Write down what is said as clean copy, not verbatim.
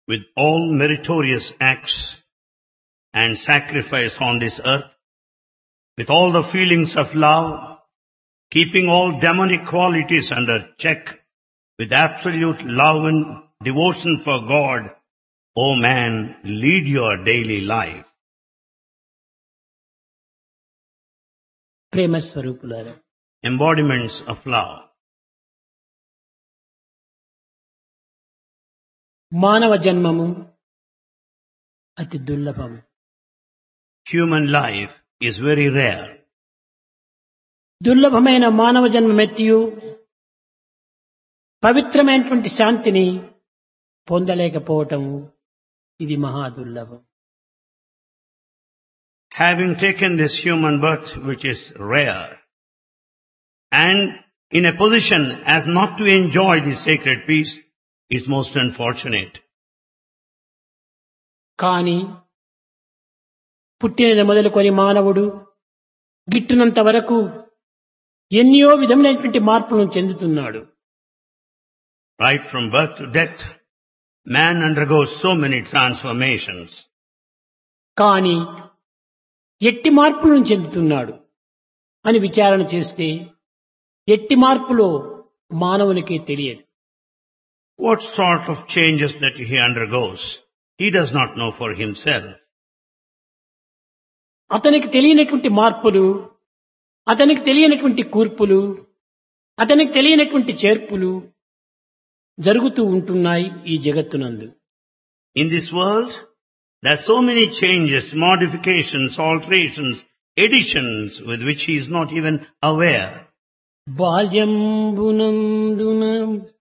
with all meritorious acts and sacrifice on this earth, with all the feelings of love, keeping all demonic qualities under check, with absolute love and devotion for God, O man, lead your daily life. ప్రేమ స్వరూపులారా, Embodiments of love. మానవ జన్మము అతి దుర్లభము. Human life is very rare. దుర్లభమైన మానవ జన్మమెత్తియు పవిత్రమైనటువంటి శాంతిని పొందలేకపోవటము ఇది మహా దుర్లభం. Having taken this human birth, which is rare, and in a position as not to enjoy this sacred peace, is most unfortunate. కానీ పుట్టిన మొదలుకొని మానవుడు గిట్టునంత వరకు ఎన్నో విధమైనటువంటి మార్పులను చెందుతున్నాడు. Right from birth to death, man undergoes so many transformations. కానీ ఎట్టి మార్పులను చెందుతున్నాడు అని విచారణ చేస్తే ఎట్టి మార్పులో మానవునికి తెలియదు. What sort of changes that he undergoes, he does not know for himself. అతనికి తెలియనటువంటి మార్పులు, అతనికి తెలియనటువంటి కూర్పులు, అతనికి తెలియనటువంటి చేర్పులు జరుగుతూ ఉంటున్నాయి ఈ జగత్తునందు. In this world, there are so many changes, modifications, alterations, additions with which he is not even aware. బాల్యంబునందున